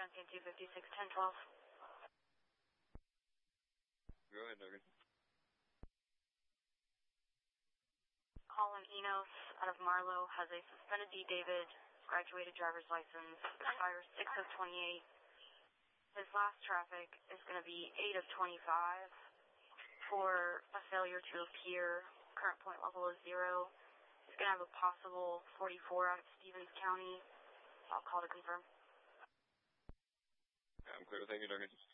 Duncan 256, 1012. Go ahead, Duncan. Colin Enos out of Marlow has a suspended D. David, graduated driver's license, expires 6 of 28. His last traffic is going to be 8 of 25 for a failure to appear. Current point level is 0. He's going to have a possible 44 out of Stevens County. I'll call to confirm. I'm clear. Thank you, Duncan.